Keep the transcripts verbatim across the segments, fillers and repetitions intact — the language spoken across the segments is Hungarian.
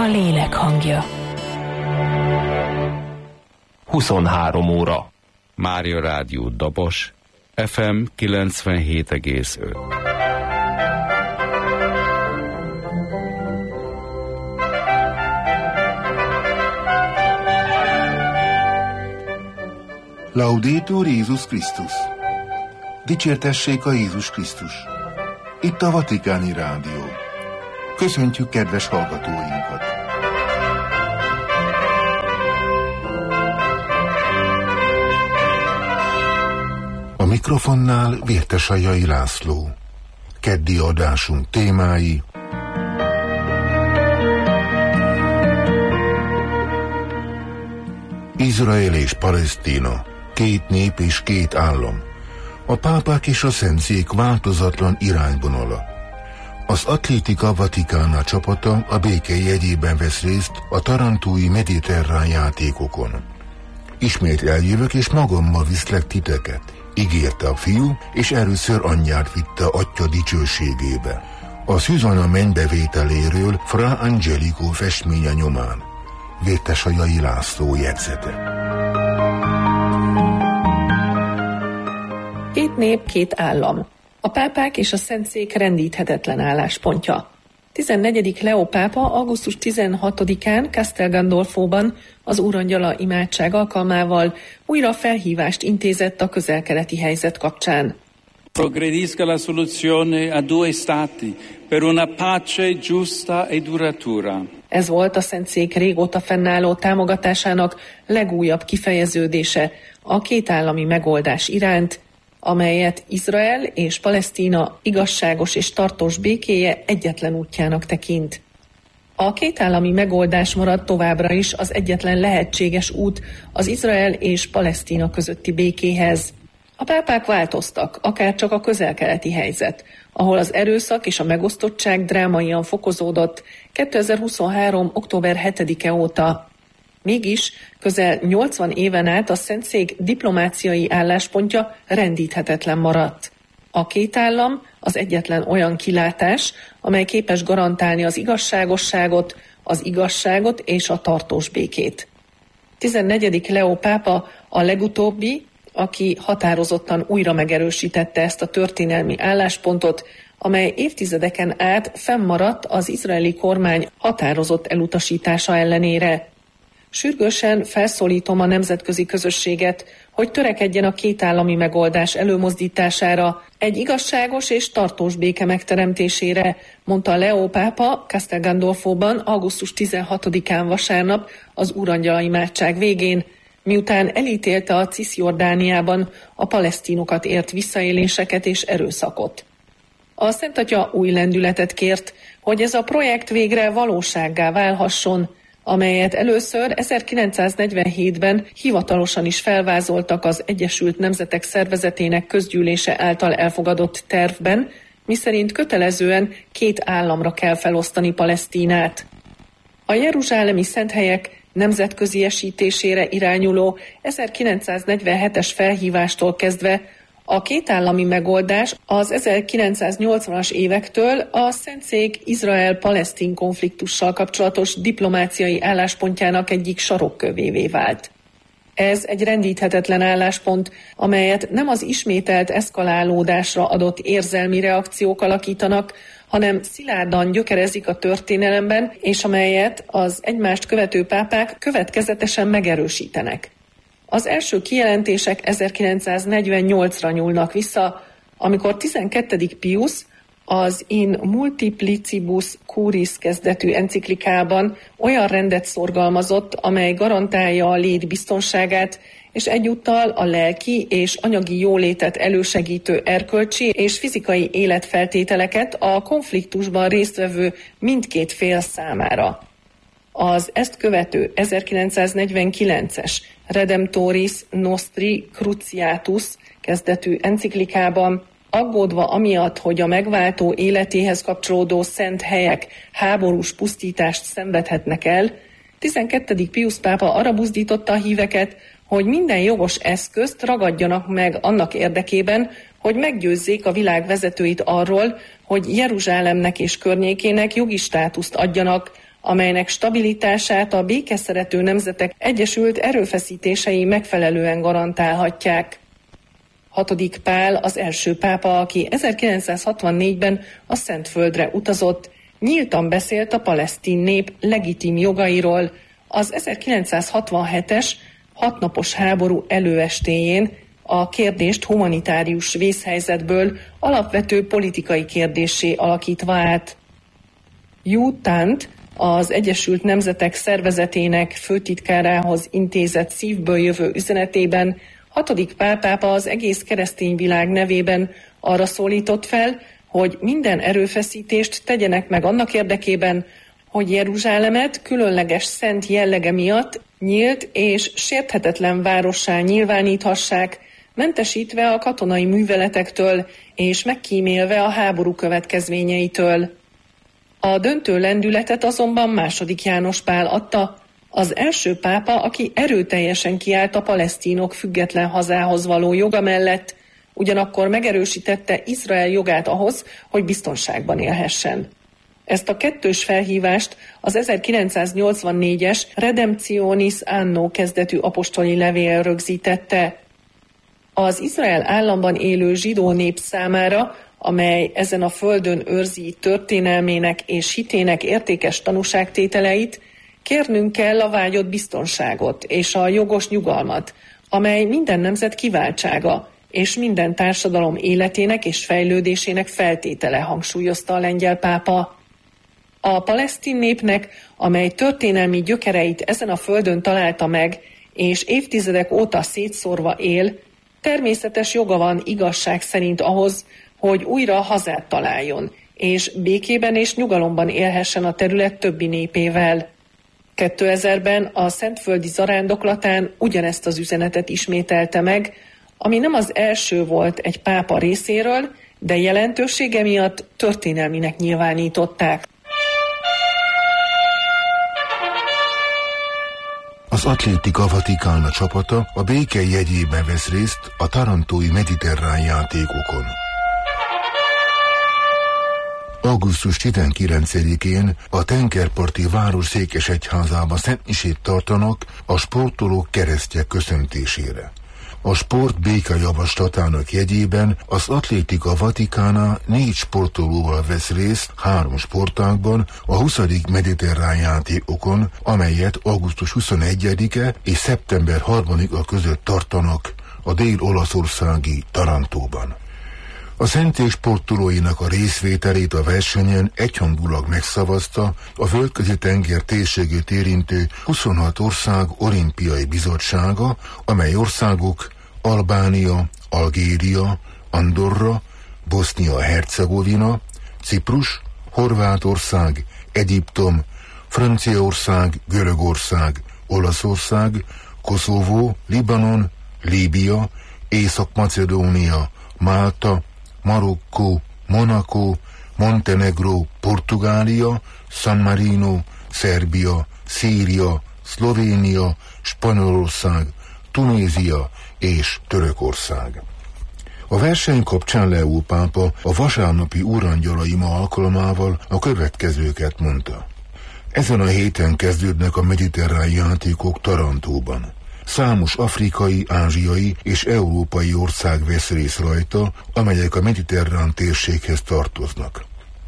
lélek hangja. huszonhárom óra. Mária Rádió Dobos, ef em kilencvenhét egész öt. Laudetur Jézus Krisztus. Dicsértessék a Jézus Krisztus. Itt a Vatikáni Rádió. Köszöntjük kedves hallgatóinkat. A mikrofonnál Vértesajai László. Keddi adásunk témái: Izrael és Palesztina, két nép és két állam, a pápák és a szentszék változatlan irányvonala. Az Atlétika Vatikána csapata a béke jegyében vesz részt a tarantói mediterrán játékokon. Ismét eljövök, és magammal viszlek titeket, ígérte a fiú, és először anyját vitte atya dicsőségébe. A Szűzana mennybevételéről Fra Angelico festménye nyomán. Vértesajai László jegyzete. Két nép, két állam. A pápák és a szentszék rendíthetetlen álláspontja. tizennegyedik Leó pápa augusztus tizenhatodikán Castel Gandolfóban az Úrangyala imádság alkalmával újra felhívást intézett a közel-keleti helyzet kapcsán. Progredisca la soluzione a due stati per una pace giusta e duratura. Ez volt a szentszék régóta fennálló támogatásának legújabb kifejeződése a kétállami megoldás iránt, amelyet Izrael és Palesztina igazságos és tartós békéje egyetlen útjának tekint. A kétállami megoldás marad továbbra is az egyetlen lehetséges út az Izrael és Palesztina közötti békéhez. A pápák változtak, akár csak a közel-keleti helyzet, ahol az erőszak és a megosztottság drámaian fokozódott kétezer-huszonhárom. október hetedike óta. Mégis közel nyolcvan éven át a szentszék diplomáciai álláspontja rendíthetetlen maradt. A két állam az egyetlen olyan kilátás, amely képes garantálni az igazságosságot, az igazságot és a tartós békét. tizennegyedik Leó pápa a legutóbbi, aki határozottan újra megerősítette ezt a történelmi álláspontot, amely évtizedeken át fennmaradt az izraeli kormány határozott elutasítása ellenére. Sürgősen felszólítom a nemzetközi közösséget, hogy törekedjen a kétállami megoldás előmozdítására, egy igazságos és tartós béke megteremtésére, mondta Leó pápa Castel Gandolfóban augusztus tizenhatodikán vasárnap az Úrangyala imádság végén, miután elítélte a Cisjordániában a palesztinokat ért visszaéléseket és erőszakot. A Szent Atya új lendületet kért, hogy ez a projekt végre valósággá válhasson, amelyet először ezerkilencszáznegyvenhétben hivatalosan is felvázoltak az Egyesült Nemzetek Szervezetének közgyűlése által elfogadott tervben, miszerint kötelezően két államra kell felosztani Palesztinát. A jeruzsálemi szenthelyek nemzetköziesítésére irányuló ezerkilencszáznegyvenhetes felhívástól kezdve a kétállami megoldás az ezerkilencszáznyolcvanas évektől a szentszék Izrael-Palesztin konfliktussal kapcsolatos diplomáciai álláspontjának egyik sarokkövévé vált. Ez egy rendíthetetlen álláspont, amelyet nem az ismételt eszkalálódásra adott érzelmi reakciók alakítanak, hanem szilárdan gyökerezik a történelemben, és amelyet az egymást követő pápák következetesen megerősítenek. Az első kijelentések ezerkilencszáznegyvennyolcra nyúlnak vissza, amikor tizenkettedik Piusz az In Multiplicibus Curis kezdetű enciklikában olyan rendet szorgalmazott, amely garantálja a lét biztonságát, és egyúttal a lelki és anyagi jólétet elősegítő erkölcsi és fizikai életfeltételeket a konfliktusban résztvevő mindkét fél számára. Az ezt követő ezerkilencszáznegyvenkilences Redemptoris Nostri Cruciatus kezdetű enciklikában aggódva amiatt, hogy a megváltó életéhez kapcsolódó szent helyek háborús pusztítást szenvedhetnek el, tizenkettedik Piusz pápa arra buzdította a híveket, hogy minden jogos eszközt ragadjanak meg annak érdekében, hogy meggyőzzék a világ vezetőit arról, hogy Jeruzsálemnek és környékének jogi státuszt adjanak, amelynek stabilitását a békeszerető nemzetek egyesült erőfeszítései megfelelően garantálhatják. Hatodik Pál az első pápa, aki ezerkilencszázhatvannégyben a Szentföldre utazott, nyíltan beszélt a palesztin nép legitim jogairól az ezerkilencszázhatvanhetes hatnapos háború előestéjén, a kérdést humanitárius vészhelyzetből alapvető politikai kérdéssé alakítva át. Hugh Tant, az Egyesült Nemzetek Szervezetének főtitkárához intézett szívből jövő üzenetében hatodik Pál pápa az egész keresztény világ nevében arra szólított fel, hogy minden erőfeszítést tegyenek meg annak érdekében, hogy Jeruzsálemet különleges szent jellege miatt nyílt és sérthetetlen várossá nyilváníthassák, mentesítve a katonai műveletektől és megkímélve a háború következményeitől. A döntő lendületet azonban második János Pál adta, az első pápa, aki erőteljesen kiállt a palesztinok független hazához való joga mellett, ugyanakkor megerősítette Izrael jogát ahhoz, hogy biztonságban élhessen. Ezt a kettős felhívást az ezerkilencszáznyolcvannégyes Redemptionis Anno kezdetű apostoli levél rögzítette. Az Izrael államban élő zsidó nép számára, amely ezen a földön őrzi történelmének és hitének értékes tanúságtételeit, kérnünk kell a vágyott biztonságot és a jogos nyugalmat, amely minden nemzet kiváltsága és minden társadalom életének és fejlődésének feltétele, hangsúlyozta a lengyel pápa. A palesztin népnek, amely történelmi gyökereit ezen a földön találta meg, és évtizedek óta szétszórva él, természetes joga van igazság szerint ahhoz, hogy újra hazát találjon, és békében és nyugalomban élhessen a terület többi népével. kétezerben a szentföldi zarándoklatán ugyanezt az üzenetet ismételte meg, ami nem az első volt egy pápa részéről, de jelentősége miatt történelminek nyilvánították. Az Atlétika Vatikána csapata a béke jegyében vesz részt a tarantói mediterrán játékokon. augusztus tizenkilencedikén a tengerparti város székesegyházába szentmisét tartanak a sportolók keresztje köszöntésére. A sport béke javaslatának jegyében az Atlétika Vatikána négy sportolóval vesz részt három sportágban a huszadik mediterrán játékokon, amelyet augusztus huszonegyedike és szeptember harmadika között tartanak a dél-olaszországi Tarantóban. A szentély sportolóinak a részvételét a versenyen egyhangulag megszavazta a Földközi-tenger térségét érintő huszonhat ország olimpiai bizottsága, amely országok Albánia, Algéria, Andorra, Bosznia-Hercegovina, Ciprus, Horvátország, Egyiptom, Franciaország, Görögország, Olaszország, Koszovó, Libanon, Líbia, Észak-Macedónia, Málta, Marokkó, Monaco, Montenegro, Portugália, San Marino, Szerbia, Szíria, Szlovénia, Spanyolország, Tunézia és Törökország. A verseny kapcsán Leó pápa a vasárnapi úrangyalai ma alkalmával a következőket mondta. Ezen a héten kezdődnek a mediterrán játékok Tarantóban. Számos afrikai, ázsiai és európai ország vesz részt rajta, amelyek a mediterrán térséghez tartoznak.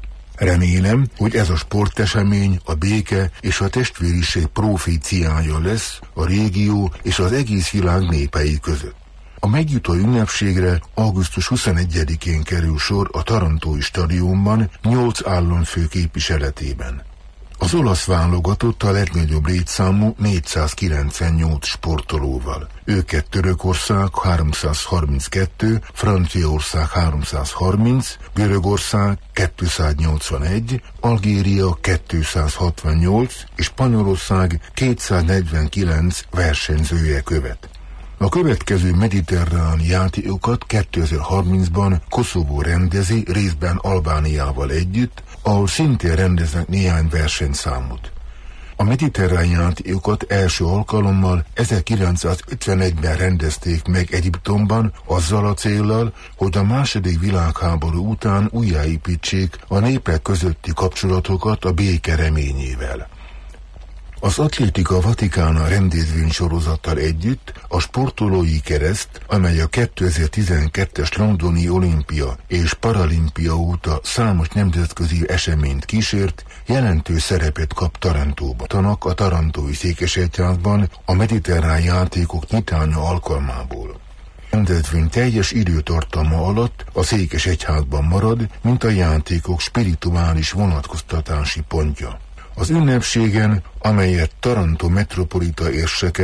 Remélem, hogy ez a sportesemény a béke és a testvériség proféciája lesz a régió és az egész világ népei között. A megnyitó ünnepségre augusztus huszonegyedikén kerül sor a Tarantói stadionban nyolc államfő képviseletében. Az olasz válogatott a legnagyobb létszámú négyszázkilencvennyolc sportolóval. Őket Törökország háromszázharminckettő, Franciaország háromszázharminc, Görögország kétszáznyolcvanegy, Algéria kétszázhatvannyolc és Spanyolország kétszáznegyvenkilenc versenyzője követ. A következő mediterrán játékokat kétezer-harmincban Koszovó rendezi, részben Albániával együtt, ahol szintén rendeznek néhány versenyszámot. A mediterrán játékokat első alkalommal ezerkilencszázötvenegyben rendezték meg Egyiptomban azzal a céllal, hogy a második világháború után újjáépítsék a népek közötti kapcsolatokat a béke reményével. Az Atlétika Vatikána rendezvénysorozattal együtt a sportolói kereszt, amely a kétezer-tizenkettes londoni olimpia és paralimpia óta számos nemzetközi eseményt kísért, jelentős szerepet kap Tarantóban. Tanak a tarantói székesegyházban a mediterrán játékok nyitánya alkalmából. A rendezvény teljes időtartama alatt a székesegyházban marad, mint a játékok spirituális vonatkoztatási pontja. Az ünnepségen, amelyet Taranto metropolita érseke